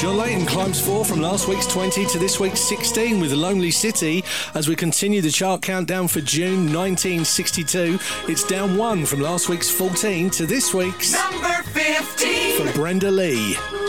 John Layton climbs 4 from last week's 20 to this week's 16 with Lonely City. As we continue the chart countdown for June 1962, it's down 1 from last week's 14 to this week's number 15 for Brenda Lee.